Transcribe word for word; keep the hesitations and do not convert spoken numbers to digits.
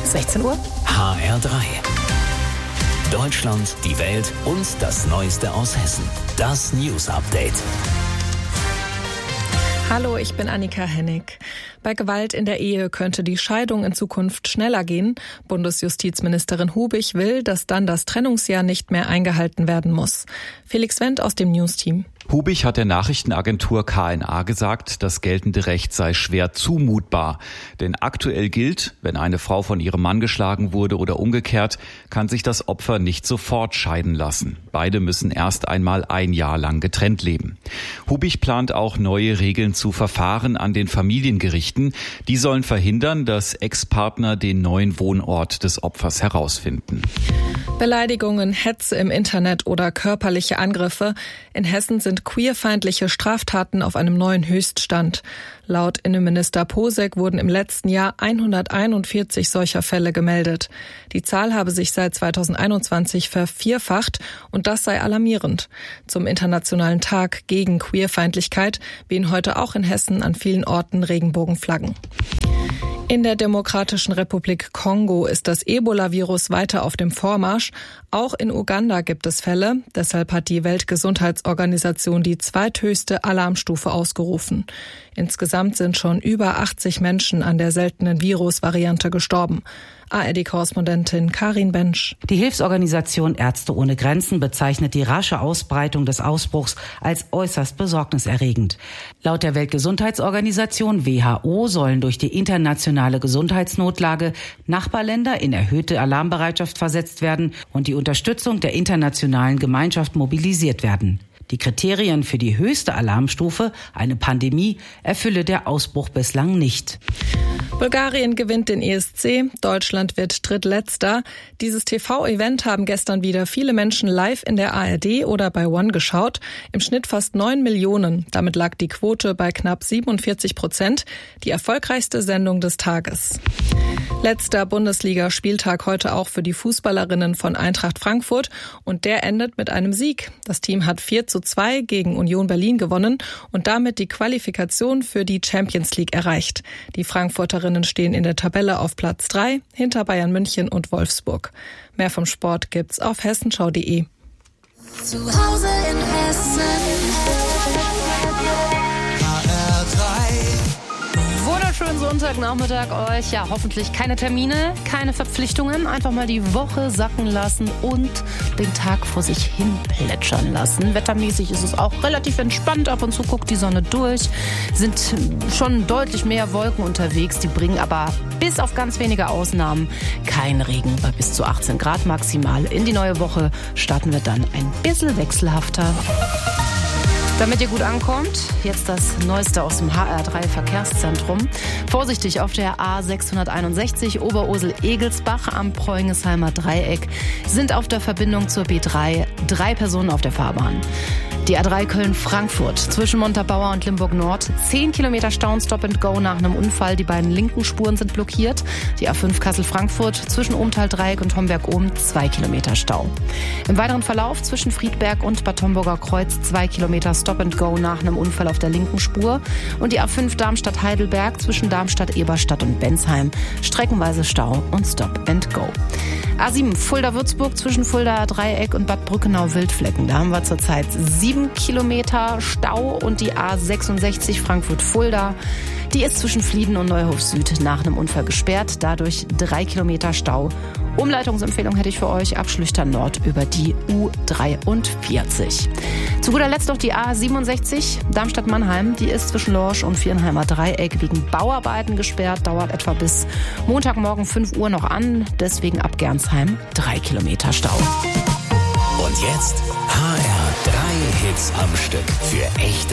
sechzehn Uhr. H R drei. Deutschland, die Welt und das Neueste aus Hessen. Das News Update. Hallo, ich bin Annika Hennig. Bei Gewalt in der Ehe könnte die Scheidung in Zukunft schneller gehen. Bundesjustizministerin Hubig will, dass dann das Trennungsjahr nicht mehr eingehalten werden muss. Felix Wendt aus dem News-Team. Hubig hat der Nachrichtenagentur K N A gesagt, das geltende Recht sei schwer zumutbar. Denn aktuell gilt, wenn eine Frau von ihrem Mann geschlagen wurde oder umgekehrt, kann sich das Opfer nicht sofort scheiden lassen. Beide müssen erst einmal ein Jahr lang getrennt leben. Hubig plant auch neue Regeln zu Verfahren an den Familiengerichten. Die sollen verhindern, dass Ex-Partner den neuen Wohnort des Opfers herausfinden. Beleidigungen, Hetze im Internet oder körperliche Angriffe. In Hessen sind queerfeindliche Straftaten auf einem neuen Höchststand. Laut Innenminister Posek wurden im letzten Jahr hunderteinundvierzig solcher Fälle gemeldet. Die Zahl habe sich seit zweitausendeinundzwanzig vervierfacht und das sei alarmierend. Zum Internationalen Tag gegen Queerfeindlichkeit wehen heute auch in Hessen an vielen Orten Regenbogenflaggen. In der Demokratischen Republik Kongo ist das Ebola-Virus weiter auf dem Vormarsch. Auch in Uganda gibt es Fälle. Deshalb hat die Weltgesundheitsorganisation die zweithöchste Alarmstufe ausgerufen. Insgesamt sind schon über achtzig Menschen an der seltenen Virusvariante gestorben. A R D-Korrespondentin Karin Bensch. Die Hilfsorganisation Ärzte ohne Grenzen bezeichnet die rasche Ausbreitung des Ausbruchs als äußerst besorgniserregend. Laut der Weltgesundheitsorganisation W H O sollen durch die internationale Gesundheitsnotlage Nachbarländer in erhöhte Alarmbereitschaft versetzt werden und die Unterstützung der internationalen Gemeinschaft mobilisiert werden. Die Kriterien für die höchste Alarmstufe, eine Pandemie, erfülle der Ausbruch bislang nicht. Bulgarien gewinnt den E S C, Deutschland wird drittletzter. Dieses T V-Event haben gestern wieder viele Menschen live in der A R D oder bei One geschaut. Im Schnitt fast neun Millionen. Damit lag die Quote bei knapp siebenundvierzig Prozent. Die erfolgreichste Sendung des Tages. Letzter Bundesliga-Spieltag heute auch für die Fußballerinnen von Eintracht Frankfurt. Und der endet mit einem Sieg. Das Team hat vier zu zwei gegen Union Berlin gewonnen und damit die Qualifikation für die Champions League erreicht. Die Frankfurterinnen stehen in der Tabelle auf Platz drei, hinter Bayern München und Wolfsburg. Mehr vom Sport gibt's auf hessenschau punkt de. Zu Hause in Hessen. Wunderschönen Sonntagnachmittag euch. Ja, hoffentlich keine Termine, keine Verpflichtungen. Einfach mal die Woche sacken lassen und den Tag vor sich hin plätschern lassen. Wettermäßig ist es auch relativ entspannt. Ab und zu guckt die Sonne durch. Sind schon deutlich mehr Wolken unterwegs. Die bringen aber bis auf ganz wenige Ausnahmen keinen Regen bei bis zu achtzehn Grad maximal. In die neue Woche starten wir dann ein bisschen wechselhafter. Damit ihr gut ankommt, jetzt das Neueste aus dem H R drei Verkehrszentrum. Vorsichtig auf der A sechshunderteinundsechzig Oberursel-Egelsbach am Preungesheimer Dreieck sind auf der Verbindung zur B drei drei Personen auf der Fahrbahn. Die A drei Köln-Frankfurt zwischen Montabaur und Limburg-Nord. zehn Kilometer Stau und Stop-and-Go nach einem Unfall. Die beiden linken Spuren sind blockiert. Die A fünf Kassel-Frankfurt zwischen Ohmtal-Dreieck und Homberg-Ohm. zwei Kilometer Stau. Im weiteren Verlauf zwischen Friedberg und Bad Homburger Kreuz. zwei Kilometer Stop-and-Go nach einem Unfall auf der linken Spur. Und die A fünf Darmstadt-Heidelberg zwischen Darmstadt, Eberstadt und Bensheim. Streckenweise Stau und Stop-and-Go. A sieben Fulda-Würzburg zwischen Fulda Dreieck und Bad Brückenau-Wildflecken. Da haben wir zurzeit sieben Kilometer Stau und die A sechsundsechzig Frankfurt-Fulda. Die ist zwischen Flieden und Neuhof Süd nach einem Unfall gesperrt. Dadurch drei Kilometer Stau. Umleitungsempfehlung hätte ich für euch ab Schlüchtern Nord über die U dreiundvierzig. Zu guter Letzt noch die A siebenundsechzig Darmstadt-Mannheim. Die ist zwischen Lorsch und Vierenheimer Dreieck wegen Bauarbeiten gesperrt. Dauert etwa bis Montagmorgen fünf Uhr noch an. Deswegen ab Gernsheim drei Kilometer Stau. Und jetzt H R drei Hits am Stück für echte